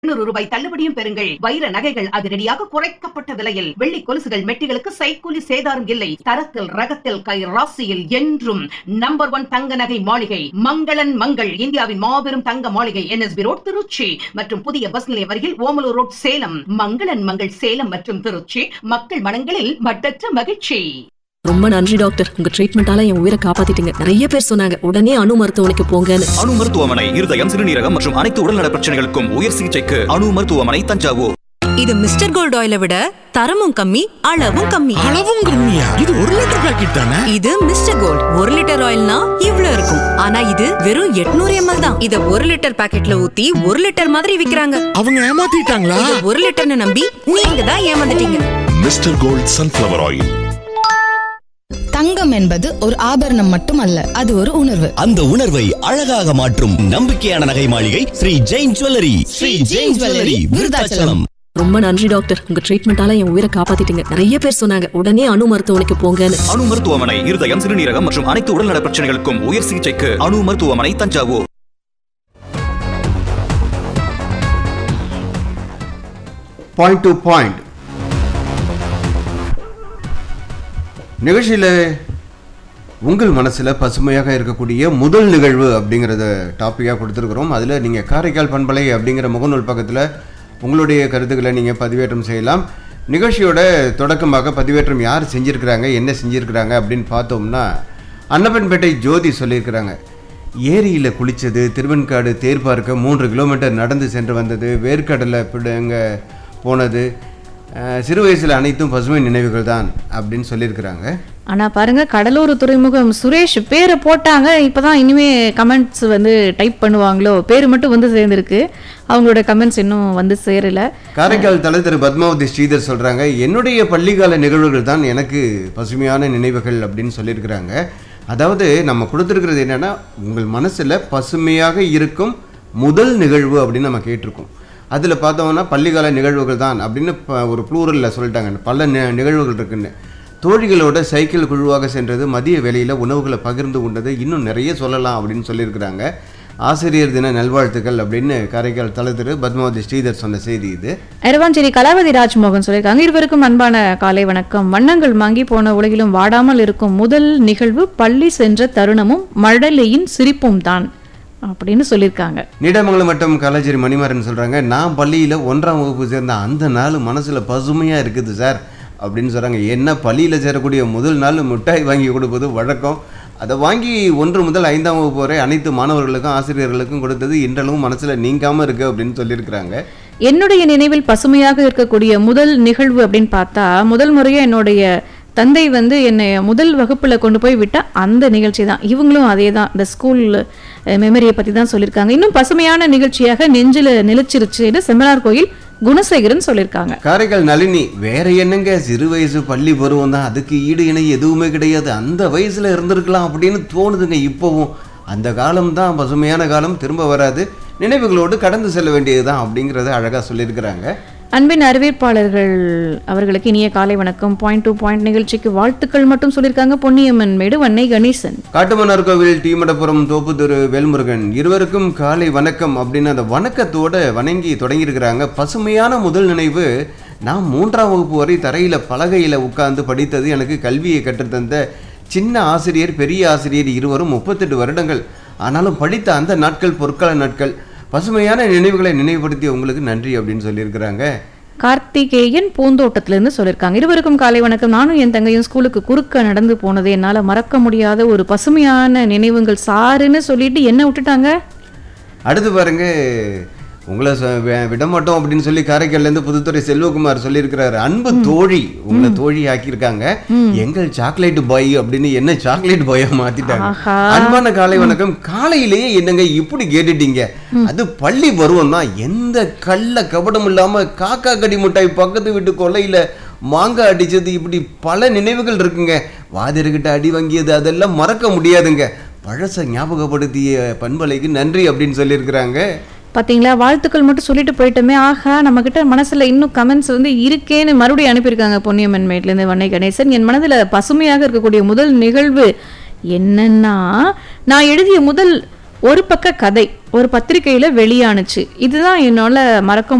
ரூபாய் தள்ளுபடியும் பெறுங்கள். வைர நகைகள் அதிரடியாக குறைக்கப்பட்ட விலையில். வெள்ளி கொலுசுகள் மெட்டிகளுக்கு சைக்கூலி சேதாரம் இல்லை. தரத்தில் ரகத்தில் கை ராசியில் என்றும் நம்பர் 1 தங்க நகை மாளிகை மங்களன் மங்கள். இந்தியாவின் மாபெரும் தங்க மாளிகை NSB ரோட் திருச்சி மற்றும் புதிய பஸ் நிலையம் அருகில் ஓமலூர் ரோட் சேலம். மங்களன் மங்கள் சேலம் மற்றும் திருச்சி. மக்கள் மனங்களில் மட்டற்ற மகிழ்ச்சி. ரொம்ப நன்றி டாக்டர், உங்க ட்ரீட்மெண்டால என் உயிரை காப்பாத்திட்டீங்க. நிறைய பேர் சொன்னாங்க உடனே அணு மருத்துவமனைக்கு போங்கன்னு. அணு மருத்துவமனை இருதயம், சிறுநீரகம் மற்றும் அனைத்து உடல்நல பிரச்சனைகளுக்கும் உயர் சிகிச்சைக்கு அணு மருத்துவமனை, தஞ்சாவூர். இது மிஸ்டர் கோல்ட் ஆயிலை விட தரமும் கம்மி, அளவும் கம்மி. அளவும் கம்மியா? இது 1 லிட்டர் பாக்கெட் தானே? இது மிஸ்டர் கோல்ட் 1 லிட்டர் ஆயில்னா இவ்ளோ இருக்கும். ஆனா இது வெறும் 800 ml தான். இத 1 லிட்டர் பாக்கெட்ல ஊத்தி 1 லிட்டர் மாதிரி விக்கிறாங்க. அவங்க ஏமாத்திட்டாங்களா? இத 1 லிட்டர்னு நம்பி நீங்க தான் ஏமாந்துட்டீங்க. Mister gold sunflower oil. தங்கம் என்பது ஒரு ஆபரணம் மட்டுமல்ல, அது ஒரு உணர்வு. அந்த உணர்வை அழகாக மாற்றும் நம்பிக்கையான நகை மாளிகை ஸ்ரீ ஜெயின் ஜுவல்லரி. ஸ்ரீ ஜெயின் ஜுவல்லரி, விருதாச்சலம். ரொம்ப நன்றி டாக்டர், உங்க ட்ரீட்மெண்டால என் உயிரை காப்பாத்திட்டீங்க. நிறைய பேர் சொன்னாங்க உடனே அணு மருத்துவமனைக்கு போங்கன்னு. அணு மருத்துவமனை இருதயம், சிறுநீரகம் மற்றும் அனைத்து உடல்நல பிரச்சனைகளுக்கும் உயர் சிகிச்சைக்கு அணு மருத்துவமனை, தஞ்சாவூர். பாயிண்ட் டு பாயிண்ட் நிகழ்ச்சியில் உங்கள் மனசில் பசுமையாக இருக்கக்கூடிய முதல் நிகழ்வு அப்படிங்கிறத டாப்பிக்காக கொடுத்துருக்குறோம். அதில் நீங்கள் காரைக்கால் பண்பலை அப்படிங்கிற முகநூல் பக்கத்தில் உங்களுடைய கருத்துக்களை நீங்கள் பதிவேற்றம் செய்யலாம். நிகழ்ச்சியோட தொடக்கமாக பதிவேற்றம் யார் செஞ்சுருக்கிறாங்க, என்ன செஞ்சுருக்கிறாங்க அப்படின்னு பார்த்தோம்னா, அன்னப்பன்பேட்டை ஜோதி சொல்லியிருக்கிறாங்க. ஏரியில் குளித்தது, திருவெண்காடு தேர் பார்க்க 3 கிலோமீட்டர் நடந்து சென்று வந்தது, வேர்க்கடலை அங்கே போனது, சிறு வயசில் அனைத்தும் பசுமை நினைவுகள் தான் அப்படின்னு சொல்லியிருக்கிறாங்க. ஆனால் பாருங்கள், கடலூர் துறைமுகம் சுரேஷ் பேரை போட்டாங்க. இப்போ தான் இனிமேல் கமெண்ட்ஸ் வந்து டைப் பண்ணுவாங்களோ, பேர் மட்டும் வந்து சேர்ந்துருக்கு, அவங்களோட கமெண்ட்ஸ் இன்னும் வந்து சேரலை. காரைக்கால் தலை திரு பத்மாவதி ஸ்ரீதர் சொல்கிறாங்க, என்னுடைய பள்ளிக்கால நிகழ்வுகள் தான் எனக்கு பசுமையான நினைவுகள் அப்படின்னு சொல்லியிருக்கிறாங்க. அதாவது நம்ம கொடுத்துருக்கிறது என்னென்னா, உங்கள் மனசில் பசுமையாக இருக்கும் முதல் நிகழ்வு அப்படின்னு நம்ம கேட்டிருக்கோம். அதில் பார்த்தோம்னா பள்ளிக்கால நிகழ்வுகள் தான் அப்படின்னு ஒரு ப்ளூரலில் சொல்லிட்டாங்க. பல நிகழ்வுகள் இருக்குன்னு. தோழிகளோட சைக்கிள் குழுவாக சென்றது, மதிய வேளையில் உணவுகளை பகிர்ந்து கொண்டது, இன்னும் நிறைய சொல்லலாம் அப்படின்னு சொல்லியிருக்கிறாங்க. ஆசிரியர் தின நல்வாழ்த்துக்கள் அப்படின்னு காரைக்கால் தலை திரு பத்மாவதி ஸ்ரீதர் சொன்ன செய்தி இது. எரவாஞ்சேரி கலாவதி ராஜ்மோகன் சொல்லியிருக்காங்க, இருவருக்கும் அன்பான காலை வணக்கம். வண்ணங்கள் மங்கி போன உலகிலும் வாடாமல் இருக்கும் முதல் நிகழ்வு பள்ளி சென்ற தருணமும் மழலையின் சிரிப்பும் தான் அப்படின்னு சொல்லியிருக்காங்க. நீடமங்கலம் மட்டும் காலேஜரி மணிமாறன் சொல்கிறாங்க, நான் பள்ளியில் 1ஆம் வகுப்பு சேர்ந்த அந்த நாள் மனசில் பசுமையாக இருக்குது சார் அப்படின்னு சொல்கிறாங்க. என்ன பள்ளியில் சேரக்கூடிய முதல் நாள் மிட்டாய் வாங்கி கொடுப்பது வழக்கம். அதை வாங்கி 1 முதல் 5ஆம் வகுப்பு வரை அனைத்து மாணவர்களுக்கும் ஆசிரியர்களுக்கும் கொடுத்தது இன்றளவும் மனசில் நீங்காமல் இருக்குது அப்படின்னு சொல்லியிருக்கிறாங்க. என்னுடைய நினைவில் பசுமையாக இருக்கக்கூடிய முதல் நிகழ்வு அப்படின்னு பார்த்தா, முதல் முறையாக என்னுடைய தந்தை வந்து என்னை முதல் வகுப்பில் கொண்டு போய் விட்டால் அந்த நிகழ்ச்சி தான். இவங்களும் அதே தான், இந்த ஸ்கூல் மெமரியை பற்றி தான் சொல்லியிருக்காங்க. இன்னும் பசுமையான நிகழ்ச்சியாக நெஞ்சில் நிலைச்சிருச்சுன்னு செம்மனார் கோயில் குணசேகரன் சொல்லியிருக்காங்க. காரைக்கால் நளினி, வேற என்னங்க, சிறு வயசு பள்ளி பருவம் தான், அதுக்கு ஈடு இணை எதுவுமே கிடையாது, அந்த வயசில் இருந்திருக்கலாம் அப்படின்னு தோணுதுங்க. இப்போவும் அந்த காலம் தான் பசுமையான காலம், திரும்ப வராது, நினைவுகளோடு கடந்து செல்ல வேண்டியது தான் அப்படிங்கிறத அழகாக சொல்லியிருக்கிறாங்க. அன்பின் அறிவிப்பாளர்கள் அவர்களுக்கு இனிய காலை வணக்கம். பாயிண்ட் டு பாயிண்ட் நிகழ்ச்சிக்கு வாழ்த்துக்கள் மட்டும் சொல்லியிருக்காங்க. பொன்னியம்மன் மேடு வன்னை கணேசன், காட்டுமன்னார் கோவில் டீமடப்புரம் தோப்பு திரு வேல்முருகன், இருவருக்கும் காலை வணக்கம் அப்படின்னு அந்த வணக்கத்தோடு வணங்கி தொடங்கியிருக்கிறாங்க. பசுமையான முதல் நினைவு, நான் 3ஆம் வகுப்பு வரை தரையில் பலகையில் உட்கார்ந்து படித்தது. எனக்கு கல்வியை கற்றுத்தந்த சின்ன ஆசிரியர், பெரிய ஆசிரியர் இருவரும் 38 வருடங்கள். ஆனாலும் படித்த அந்த நாட்கள் பொற்கால நாட்கள். பசுமையான நினைவுகளை நினைவுபடுத்திய உங்களுக்கு நன்றி அப்படின்னு சொல்லியிருக்கிறாங்க. கார்த்திகேயன் பூந்தோட்டத்திலிருந்து சொல்லியிருக்காங்க, இருவருக்கும் காலை வணக்கம். நானும் என் தங்கையும் ஸ்கூலுக்கு குறுக்க நடந்து போனது என்னால் மறக்க முடியாத ஒரு பசுமையான நினைவுகள் சாருன்னு சொல்லிட்டு என்ன விட்டுட்டாங்க. அடுத்து பாருங்க, உங்களை விடமாட்டோம் அப்படின்னு சொல்லி காரைக்கால்லேருந்து புதுத்துறை செல்வகுமார் சொல்லியிருக்கிறாரு. அன்பு தோழி, உங்களை தோழி ஆக்கியிருக்காங்க. எங்கள் சாக்லேட் பாய் அப்படின்னு என்ன சாக்லேட் பாயா மாத்திட்டாங்க. அன்பான காலை வணக்கம். காலையிலேயே என்னங்க இப்படி கேட்டுட்டீங்க, அது பள்ளி பருவம் தான். எந்த கள்ள கபடம் இல்லாம காக்கா கடி மிட்டாய் பக்கத்து வீட்டு கொல்லையில மாங்காய் அடிச்சது, இப்படி பல நினைவுகள் இருக்குங்க. வாதியர்கிட்ட அடி வாங்கியது அதெல்லாம் மறக்க முடியாதுங்க. பழச ஞாபகப்படுத்திய பண்பலைக்கு நன்றி அப்படின்னு சொல்லியிருக்கிறாங்க. பார்த்தீங்களா, வாழ்த்துக்கள் மட்டும் சொல்லிட்டு போயிட்டோமே. ஆஹா, நம்மக்கிட்ட மனசில் இன்னும் கமெண்ட்ஸ் வந்து இருக்கேன்னு மறுபடியும் அனுப்பியிருக்காங்க. பொன்னியம்மன் மேட்லேருந்து வன்னை கணேசன், என் மனதில் பசுமையாக இருக்கக்கூடிய முதல் நிகழ்வு என்னன்னா, நான் எழுதிய முதல் ஒரு பக்க கதை ஒரு பத்திரிகையில வெளியானுச்சு. இதுதான் என்னால மறக்க